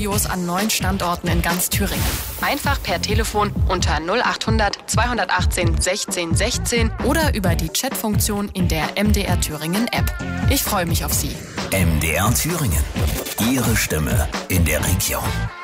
Studios an 9 Standorten in ganz Thüringen. Einfach per Telefon unter 0800 218 16 16 oder über die Chatfunktion in der MDR Thüringen App. Ich freue mich auf Sie. MDR Thüringen. Ihre Stimme in der Region.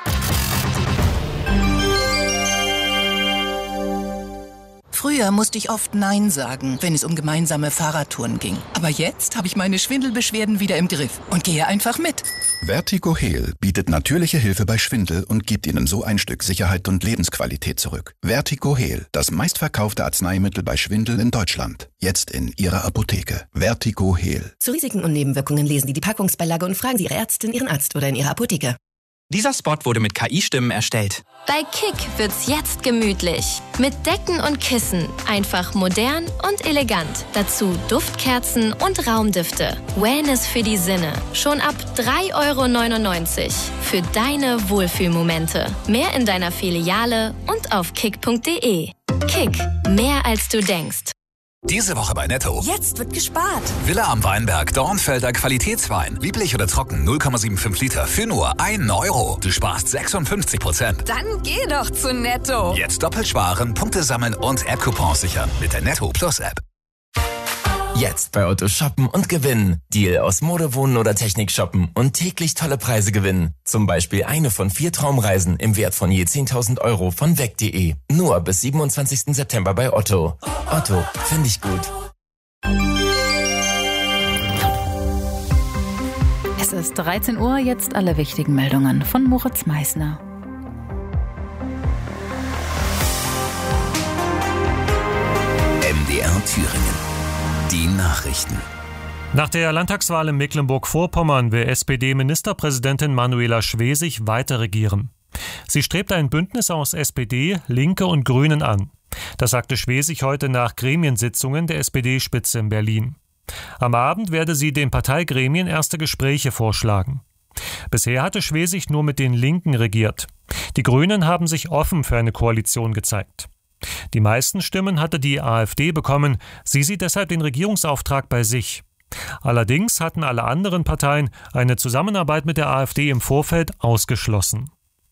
Früher musste ich oft Nein sagen, wenn es um gemeinsame Fahrradtouren ging. Aber jetzt habe ich meine Schwindelbeschwerden wieder im Griff und gehe einfach mit. Vertigo Heal bietet natürliche Hilfe bei Schwindel und gibt Ihnen so ein Stück Sicherheit und Lebensqualität zurück. Vertigo Heal, das meistverkaufte Arzneimittel bei Schwindel in Deutschland. Jetzt in Ihrer Apotheke. Vertigo Heal. Zu Risiken und Nebenwirkungen lesen Sie die Packungsbeilage und fragen Sie Ihre Ärztin, Ihren Arzt oder in Ihrer Apotheke. Dieser Spot wurde mit KI-Stimmen erstellt. Bei Kick wird's jetzt gemütlich. Mit Decken und Kissen. Einfach modern und elegant. Dazu Duftkerzen und Raumdüfte. Wellness für die Sinne. Schon ab 3,99 € für deine Wohlfühlmomente. Mehr in deiner Filiale und auf kick.de. Kick. Mehr als du denkst. Diese Woche bei Netto. Jetzt wird gespart. Villa am Weinberg, Dornfelder Qualitätswein. Lieblich oder trocken, 0,75 Liter für nur 1 €. Du sparst 56%. Dann geh doch zu Netto. Jetzt doppelt sparen, Punkte sammeln und App-Coupons sichern mit der Netto Plus App. Jetzt bei Otto shoppen und gewinnen. Deal aus Mode, Wohnen oder Technik shoppen und täglich tolle Preise gewinnen. Zum Beispiel eine von 4 Traumreisen im Wert von je 10.000 € von weg.de. Nur bis 27. September bei Otto. Otto, finde ich gut. Es ist 13 Uhr, jetzt alle wichtigen Meldungen von Moritz Meissner. MDR Thüringen. Die Nachrichten. Nach der Landtagswahl in Mecklenburg-Vorpommern will SPD-Ministerpräsidentin Manuela Schwesig weiter regieren. Sie strebt ein Bündnis aus SPD, Linke und Grünen an. Das sagte Schwesig heute nach Gremiensitzungen der SPD-Spitze in Berlin. Am Abend werde sie den Parteigremien erste Gespräche vorschlagen. Bisher hatte Schwesig nur mit den Linken regiert. Die Grünen haben sich offen für eine Koalition gezeigt. Die meisten Stimmen hatte die AfD bekommen, sie sieht deshalb den Regierungsauftrag bei sich. Allerdings hatten alle anderen Parteien eine Zusammenarbeit mit der AfD im Vorfeld ausgeschlossen.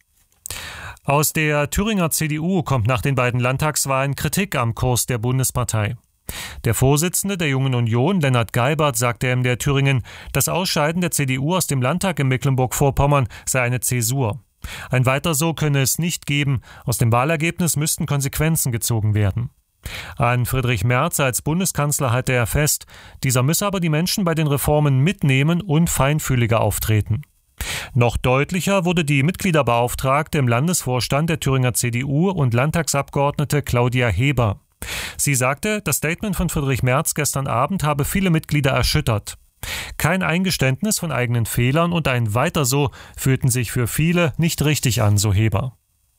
Aus der Thüringer CDU kommt nach den beiden Landtagswahlen Kritik am Kurs der Bundespartei. Der Vorsitzende der Jungen Union, Lennart Geibert, sagte in der Thüringen, das Ausscheiden der CDU aus dem Landtag in Mecklenburg-Vorpommern sei eine Zäsur. Ein Weiter so könne es nicht geben, aus dem Wahlergebnis müssten Konsequenzen gezogen werden. An Friedrich Merz als Bundeskanzler halte er fest, dieser müsse aber die Menschen bei den Reformen mitnehmen und feinfühliger auftreten. Noch deutlicher wurde die Mitgliederbeauftragte im Landesvorstand der Thüringer CDU und Landtagsabgeordnete Claudia Heber. Sie sagte, das Statement von Friedrich Merz gestern Abend habe viele Mitglieder erschüttert. Kein Eingeständnis von eigenen Fehlern und ein Weiter so fühlten sich für viele nicht richtig an, so Heber.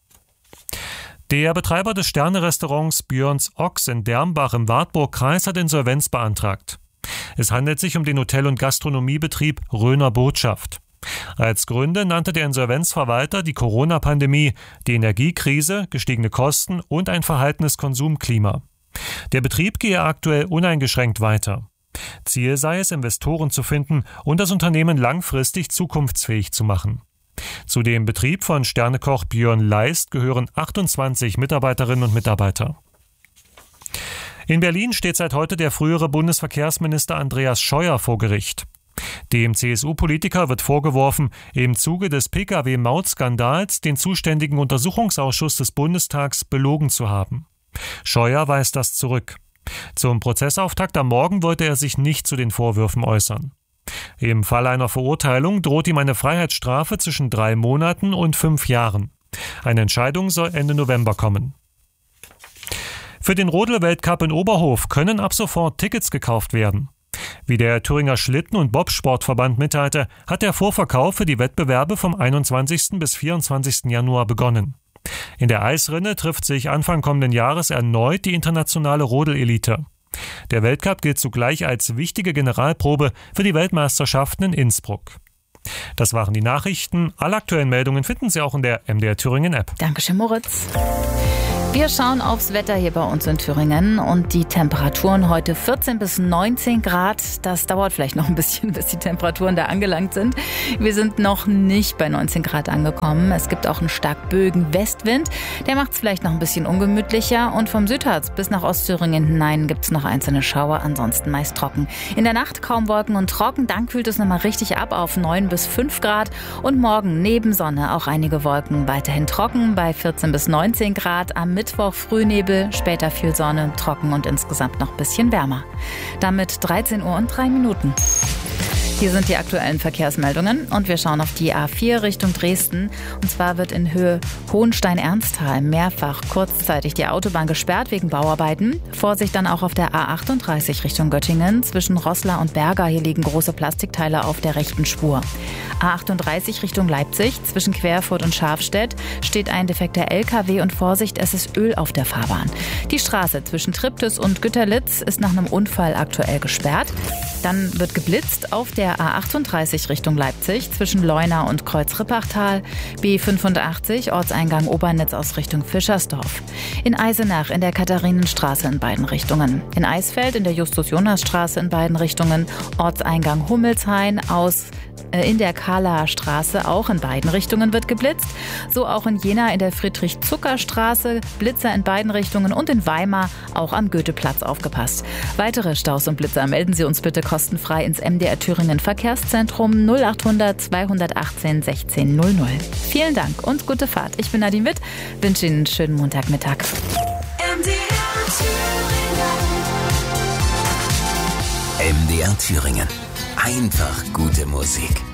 Der Betreiber des Sterne-Restaurants Björns Ochs in Dermbach im Wartburg-Kreis hat Insolvenz beantragt. Es handelt sich um den Hotel- und Gastronomiebetrieb Röner Botschaft. Als Gründe nannte der Insolvenzverwalter die Corona-Pandemie, die Energiekrise, gestiegene Kosten und ein verhaltenes Konsumklima. Der Betrieb gehe aktuell uneingeschränkt weiter. Ziel sei es, Investoren zu finden und das Unternehmen langfristig zukunftsfähig zu machen. Zu dem Betrieb von Sternekoch Björn Leist gehören 28 Mitarbeiterinnen und Mitarbeiter. In Berlin steht seit heute der frühere Bundesverkehrsminister Andreas Scheuer vor Gericht. Dem CSU-Politiker wird vorgeworfen, im Zuge des Pkw-Maut-Skandals den zuständigen Untersuchungsausschuss des Bundestags belogen zu haben. Scheuer weist das zurück. Zum Prozessauftakt am Morgen wollte er sich nicht zu den Vorwürfen äußern. Im Fall einer Verurteilung droht ihm eine Freiheitsstrafe zwischen 3 Monaten und 5 Jahren. Eine Entscheidung soll Ende November kommen. Für den Rodel-Weltcup in Oberhof können ab sofort Tickets gekauft werden. Wie der Thüringer Schlitten- und Bobsportverband mitteilte, hat der Vorverkauf für die Wettbewerbe vom 21. bis 24. Januar begonnen. In der Eisrinne trifft sich Anfang kommenden Jahres erneut die internationale Rodel-Elite. Der Weltcup gilt zugleich als wichtige Generalprobe für die Weltmeisterschaften in Innsbruck. Das waren die Nachrichten. Alle aktuellen Meldungen finden Sie auch in der MDR Thüringen App. Dankeschön, Moritz. Wir schauen aufs Wetter hier bei uns in Thüringen und die Temperaturen heute 14 bis 19 Grad. Das dauert vielleicht noch ein bisschen, bis die Temperaturen da angelangt sind. Wir sind noch nicht bei 19 Grad angekommen. Es gibt auch einen stark böigen Westwind. Der macht es vielleicht noch ein bisschen ungemütlicher. Und vom Südharz bis nach Ostthüringen hinein gibt es noch einzelne Schauer, ansonsten meist trocken. In der Nacht kaum Wolken und trocken, dann kühlt es nochmal richtig ab auf 9 bis 5 Grad. Und morgen neben Sonne auch einige Wolken, weiterhin trocken bei 14 bis 19 Grad. Am Mittwoch Frühnebel, später viel Sonne, trocken und insgesamt noch ein bisschen wärmer. Damit 13 Uhr und 3 Minuten. Hier sind die aktuellen Verkehrsmeldungen und wir schauen auf die A4 Richtung Dresden. Und zwar wird in Höhe Hohenstein-Ernsthal mehrfach kurzzeitig die Autobahn gesperrt wegen Bauarbeiten. Vorsicht dann auch auf der A38 Richtung Göttingen. Zwischen Roßla und Berga, hier liegen große Plastikteile auf der rechten Spur. A38 Richtung Leipzig, zwischen Querfurt und Schafstedt steht ein defekter LKW und Vorsicht, es ist Öl auf der Fahrbahn. Die Straße zwischen Triptis und Güterlitz ist nach einem Unfall aktuell gesperrt. Dann wird geblitzt auf der A38 Richtung Leipzig zwischen Leuna und Kreuz-Rippachtal, B85 Ortseingang Obernitz aus Richtung Fischersdorf. In Eisenach in der Katharinenstraße in beiden Richtungen. In Eisfeld in der Justus-Jonas-Straße in beiden Richtungen. Ortseingang Hummelshain in der Kahler Straße auch in beiden Richtungen wird geblitzt. So auch in Jena in der Friedrich-Zucker-Straße, Blitzer in beiden Richtungen und in Weimar auch am Goetheplatz aufgepasst. Weitere Staus und Blitzer melden Sie uns bitte kostenfrei ins MDR Thüringen Verkehrszentrum 0800 218 16 00. Vielen Dank und gute Fahrt. Ich bin Nadine Witt, wünsche Ihnen einen schönen Montagmittag. MDR Thüringen. Einfach gute Musik.